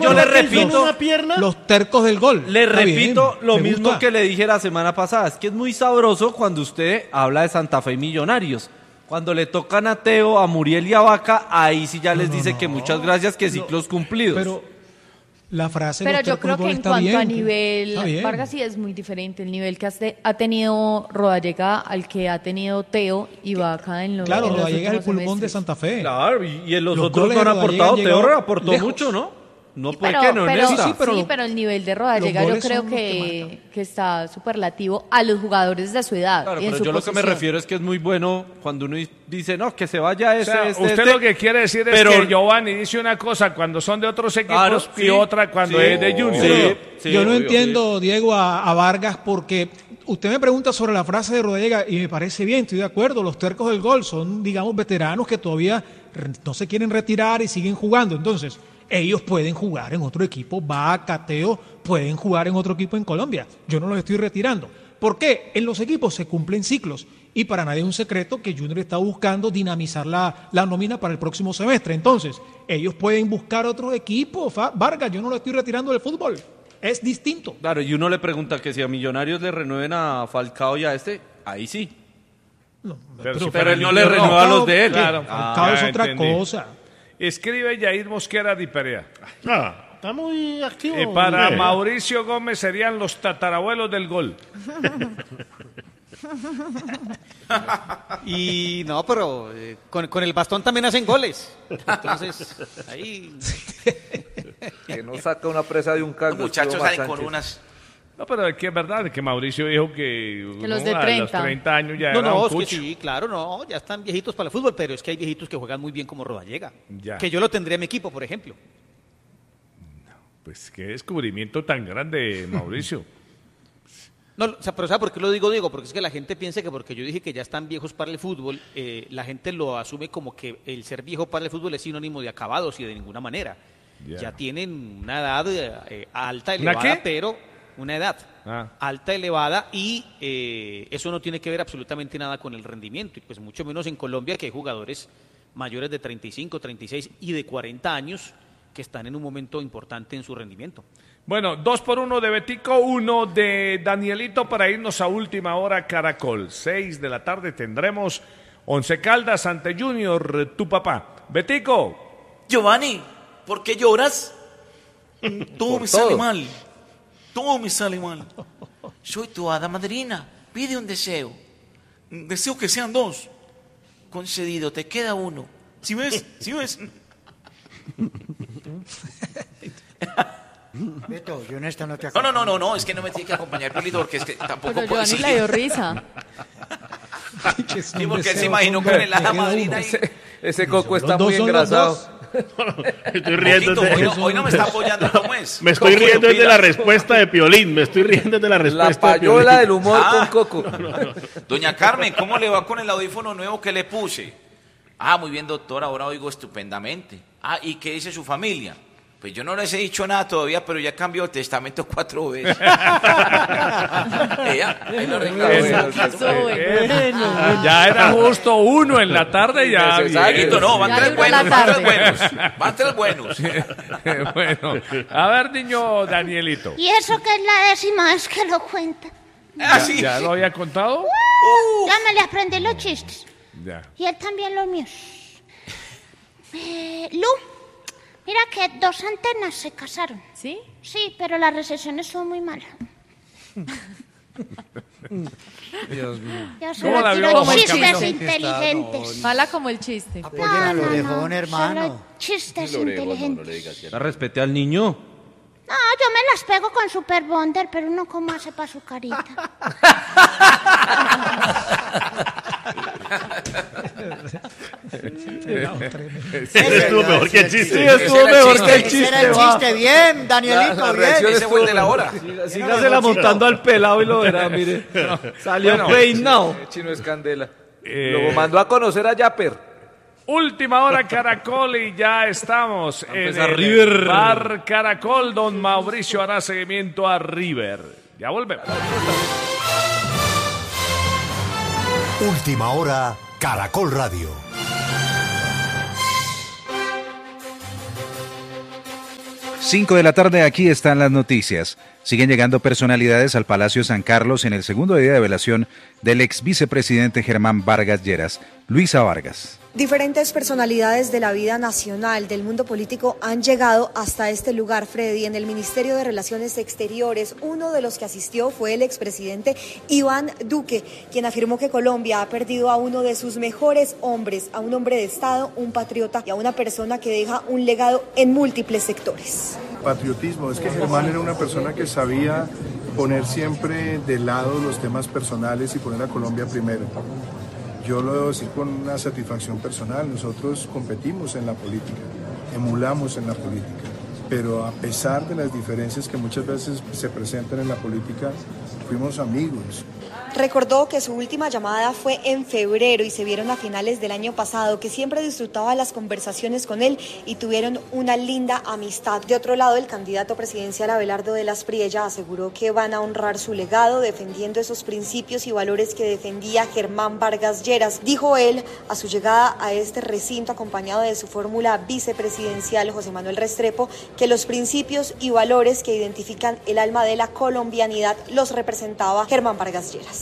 yo le repito, una pierna. Los tercos del gol. Le Está repito bien, lo me mismo gusta. que le dije la semana pasada, es que es muy sabroso cuando usted habla de Santa Fe y Millonarios. Cuando le tocan a Teo, a Muriel y a Vaca, ahí sí ya les dice que muchas gracias, que ciclos cumplidos. Pero la frase Pero los yo tercos creo del gol que en está cuanto bien, a está nivel, bien. Vargas sí es muy diferente. El nivel que ha tenido Rodallega al que ha tenido Teo y Vaca en los Claro, en los Rodallega es el últimos pulmón de semestres. Santa Fe. Claro, y en los Los otros goles no han de Rodallega aportado, han Teo llegado aportó lejos. mucho, ¿no? No puede Pero, que no en pero, esta. Sí, pero el nivel de Rodallega los yo goles creo son los que que está superlativo a los jugadores de su edad. Claro, y en pero su yo lo que me posición. refiero es que es muy bueno cuando uno dice, no, que se vaya O ese, sea, este, usted este. lo que quiere decir es Pero- que Giovanni dice una cosa cuando son de otros equipos Claro, y sí, otra cuando sí. es de Junior. Sí, sí, Yo no obvio, entiendo, Diego, a Vargas, porque usted me pregunta sobre la frase de Rodallega y me parece bien, estoy de acuerdo. Los tercos del gol son, digamos, veteranos que todavía no se quieren retirar y siguen jugando. Entonces, ellos pueden jugar en otro equipo, Vaca, Teo, pueden jugar en otro equipo en Colombia. Yo no los estoy retirando. ¿Por qué? En los equipos se cumplen ciclos y para nadie es un secreto que Junior está buscando dinamizar la nómina para el próximo semestre. Entonces, ellos pueden buscar otro equipo. Vargas, yo no lo estoy retirando del fútbol. Es distinto. Claro, y uno le pregunta que si a Millonarios le renueven a Falcao y a ahí sí. Pero él no le renueva a los de él. Claro. Falcao es ya otra entendí. cosa. Escribe Yair Mosquera Di Perea. Está muy activo. Para Mauricio Gómez serían los tatarabuelos del gol. Y no, pero con el bastón también hacen goles. Entonces, ahí... Que no saca una presa de un caldo. Los muchachos Omar salen con Sánchez. unas... No, pero es que es verdad que Mauricio dijo que, los de a los 30. 30 años ya No, era no, un es que cucho. sí, claro, no, ya están viejitos para el fútbol, pero es que hay viejitos que juegan muy bien como Rodallega. Ya. Que yo lo tendría en mi equipo, por ejemplo. Pues qué descubrimiento tan grande, Mauricio. No, o sea, pero ¿sabe por qué lo digo, Diego? Porque es que la gente piensa que porque yo dije que ya están viejos para el fútbol, la gente lo asume como que el ser viejo para el fútbol es sinónimo de acabados y de ninguna manera. Ya tienen una edad alta, ¿Una elevada, qué? pero una edad alta, elevada, y eso no tiene que ver absolutamente nada con el rendimiento, y pues mucho menos en Colombia, que hay jugadores mayores de 35, 36 y de 40 años que están en un momento importante en su rendimiento. Bueno, 2-1 de Betico, 1 de Danielito para irnos a última hora Caracol. 6 de la tarde tendremos Once Caldas ante Junior, tu papá. Betico. Giovanni, ¿por qué lloras? Todo Por me sale todo. mal. Todo me sale mal. Soy tu hada madrina. Pide un deseo. Deseo que sean 2. Concedido, te queda 1. ¿Sí ves? ¿Sí ves? Beto, yo en esta no te No, es que no me tiene que acompañar, Piolito, porque es que tampoco Pero puedo Giovanni decir. le dio risa. Sí, porque él se imaginó con el hada madrina y... Ese coco Los está dos muy son los engrasado. dos. Estoy riendo Poquito, hoy no me está apoyando, ¿cómo es? Me estoy riendo desde la respuesta de Piolín. Me estoy riendo desde la respuesta La de Piolín. payola del humor con coco. Doña Carmen, ¿cómo le va con el audífono nuevo que le puse? Ah, muy bien, doctor, ahora oigo estupendamente. Ah, ¿y qué dice su familia? Pues yo no les he dicho nada todavía, pero ya cambió el testamento 4 veces. Ahí lo arreglamos. Ya era justo 1 en la tarde, ya. Exacto, no, van Ya 3 duró la buenos, van 3 tarde. buenos. Van 3 buenos. Bueno, a ver, niño Danielito. Y eso que es la décima vez que lo cuenta. Ah, sí. ¿Ya lo había contado? Ya me le aprendí los chistes. Ya. Y él también los míos. Lu, mira que 2 antenas se casaron. ¿Sí? Sí, pero la recepción estuvo muy mala. Dios mío. Yo ¿Cómo solo la vio, quiero Juan chistes Camilo? inteligentes. Mala como el chiste. Apoyen al orejón, Solo hermano. chistes No le inteligentes. digas así. La respete al niño. No, yo me las pego con Super Bonder, pero uno cómo hace para su carita. Ese estuvo mejor que el chiste. Sí, estuvo mejor que el Ese era chiste. el va. chiste, bien, Danielito, La bien. reacción Ese fue el de la hora. Sígasela montando al pelado y lo verá, mire. Salió Bueno. peinado. Chino es candela. Luego mandó a conocer a Yapper. Última hora Caracol y ya estamos en empezar el River. Bar Caracol. Don Mauricio hará seguimiento a River. Ya volvemos. Última hora, Caracol Radio. 5 de la tarde, aquí están las noticias. Siguen llegando personalidades al Palacio San Carlos en el segundo día de velación del ex vicepresidente Germán Vargas Lleras. Luisa Vargas. Diferentes personalidades de la vida nacional, del mundo político, han llegado hasta este lugar, Freddy. En el Ministerio de Relaciones Exteriores, uno de los que asistió fue el expresidente Iván Duque, quien afirmó que Colombia ha perdido a uno de sus mejores hombres, a un hombre de Estado, un patriota y a una persona que deja un legado en múltiples sectores. Patriotismo, es que Germán era una persona que sabía poner siempre de lado los temas personales y poner a Colombia primero. Yo lo debo decir con una satisfacción personal, nosotros competimos en la política, emulamos en la política, pero a pesar de las diferencias que muchas veces se presentan en la política, fuimos amigos. Recordó que su última llamada fue en febrero y se vieron a finales del año pasado, que siempre disfrutaba las conversaciones con él y tuvieron una linda amistad. De otro lado, el candidato presidencial Abelardo de las Priella aseguró que van a honrar su legado defendiendo esos principios y valores que defendía Germán Vargas Lleras. Dijo él a su llegada a este recinto acompañado de su fórmula vicepresidencial José Manuel Restrepo que los principios y valores que identifican el alma de la colombianidad los representaba Germán Vargas Lleras.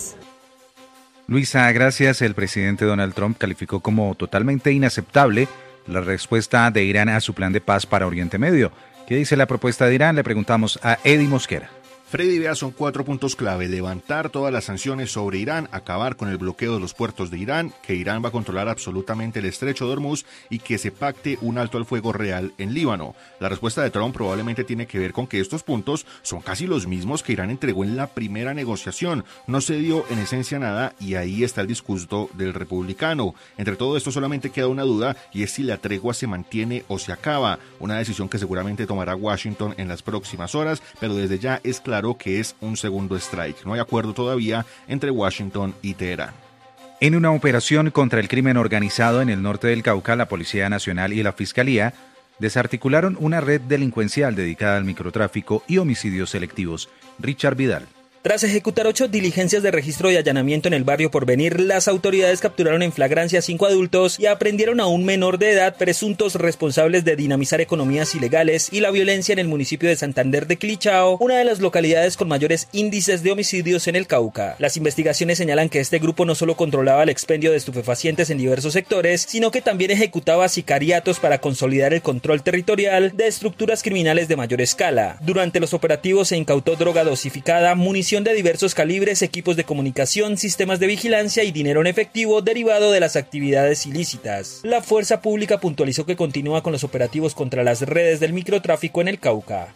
Luisa, gracias. El presidente Donald Trump calificó como totalmente inaceptable la respuesta de Irán a su plan de paz para Oriente Medio. ¿Qué dice la propuesta de Irán? Le preguntamos a Eddie Mosquera. Freddy, vea, son 4 puntos clave: levantar todas las sanciones sobre Irán, acabar con el bloqueo de los puertos de Irán, que Irán va a controlar absolutamente el estrecho de Hormuz y que se pacte un alto al fuego real en Líbano. La respuesta de Trump probablemente tiene que ver con que estos puntos son casi los mismos que Irán entregó en la primera negociación. No se dio en esencia nada y ahí está el disgusto del republicano. Entre todo esto solamente queda una duda y es si la tregua se mantiene o se acaba, una decisión que seguramente tomará Washington en las próximas horas, pero desde ya es claro que es un segundo strike. No hay acuerdo todavía entre Washington y Teherán. En una operación contra el crimen organizado en el norte del Cauca, la Policía Nacional y la Fiscalía desarticularon una red delincuencial dedicada al microtráfico y homicidios selectivos. Richard Vidal. Tras ejecutar 8 diligencias de registro y allanamiento en el barrio Porvenir, las autoridades capturaron en flagrancia a 5 adultos y aprendieron a un menor de edad presuntos responsables de dinamizar economías ilegales y la violencia en el municipio de Santander de Quilichao, una de las localidades con mayores índices de homicidios en el Cauca. Las investigaciones señalan que este grupo no solo controlaba el expendio de estupefacientes en diversos sectores, sino que también ejecutaba sicariatos para consolidar el control territorial de estructuras criminales de mayor escala. Durante los operativos se incautó droga dosificada, munición de diversos calibres, equipos de comunicación, sistemas de vigilancia y dinero en efectivo derivado de las actividades ilícitas. La fuerza pública puntualizó que continúa con los operativos contra las redes del microtráfico en el Cauca.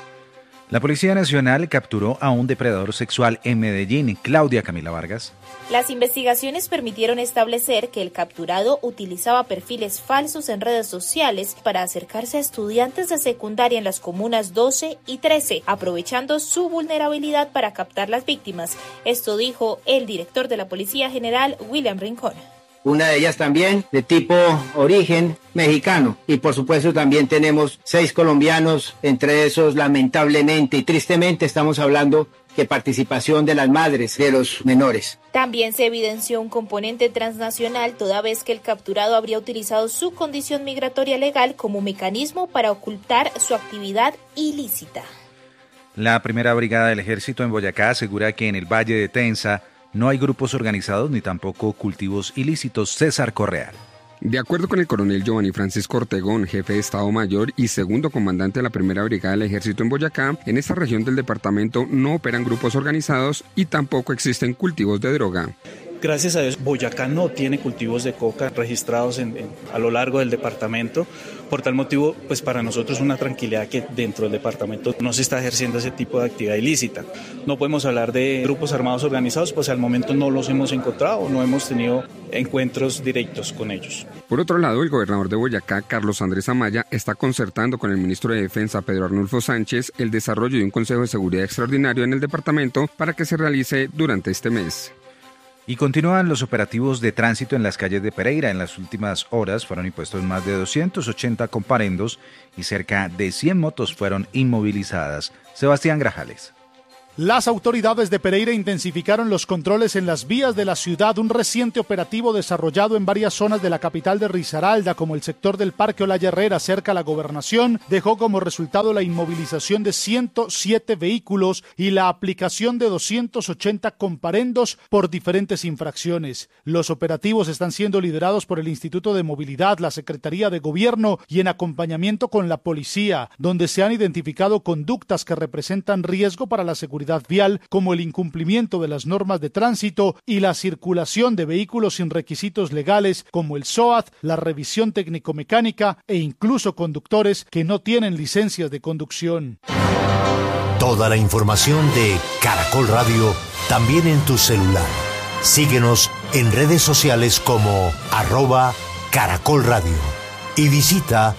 La Policía Nacional capturó a un depredador sexual en Medellín. Claudia Camila Vargas. Las investigaciones permitieron establecer que el capturado utilizaba perfiles falsos en redes sociales para acercarse a estudiantes de secundaria en las comunas 12 y 13, aprovechando su vulnerabilidad para captar las víctimas. Esto dijo el director de la Policía General, William Rincón. Una de ellas también de tipo origen mexicano y por supuesto también tenemos 6 colombianos, entre esos lamentablemente y tristemente estamos hablando que participación de las madres de los menores. También se evidenció un componente transnacional toda vez que el capturado habría utilizado su condición migratoria legal como mecanismo para ocultar su actividad ilícita. La primera brigada del ejército en Boyacá asegura que en el Valle de Tensa no hay grupos organizados ni tampoco cultivos ilícitos. César Correal. De acuerdo con el coronel Giovanni Francisco Ortegón, jefe de Estado Mayor y segundo comandante de la primera brigada del ejército en Boyacá, en esta región del departamento no operan grupos organizados y tampoco existen cultivos de droga. Gracias a Dios, Boyacá no tiene cultivos de coca registrados a lo largo del departamento. Por tal motivo, pues para nosotros es una tranquilidad que dentro del departamento no se está ejerciendo ese tipo de actividad ilícita. No podemos hablar de grupos armados organizados, pues al momento no los hemos encontrado, no hemos tenido encuentros directos con ellos. Por otro lado, el gobernador de Boyacá, Carlos Andrés Amaya, está concertando con el ministro de Defensa, Pedro Arnulfo Sánchez, el desarrollo de un Consejo de Seguridad extraordinario en el departamento para que se realice durante este mes. Y continúan los operativos de tránsito en las calles de Pereira. En las últimas horas fueron impuestos más de 280 comparendos y cerca de 100 motos fueron inmovilizadas. Sebastián Grajales. Las autoridades de Pereira intensificaron los controles en las vías de la ciudad. Un reciente operativo desarrollado en varias zonas de la capital de Risaralda, como el sector del Parque Olaya Herrera, cerca a la gobernación, dejó como resultado la inmovilización de 107 vehículos y la aplicación de 280 comparendos por diferentes infracciones. Los operativos están siendo liderados por el Instituto de Movilidad, la Secretaría de Gobierno y en acompañamiento con la policía, donde se han identificado conductas que representan riesgo para la seguridad vial, como el incumplimiento de las normas de tránsito y la circulación de vehículos sin requisitos legales, como el SOAT, la revisión técnico-mecánica e incluso conductores que no tienen licencias de conducción. Toda la información de Caracol Radio también en tu celular. Síguenos en redes sociales como @Caracol Radio y visita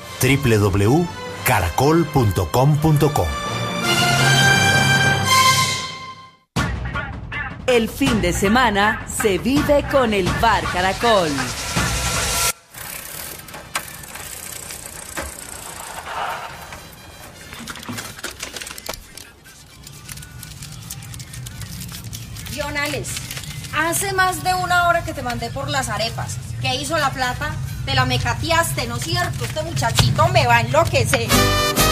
www.caracol.com.co. El fin de semana se vive con el Bar Caracol. Jonales, hace más de una hora que te mandé por las arepas. ¿Qué hizo la plata? Te la mecateaste, ¿no es cierto? Este muchachito me va a enloquecer.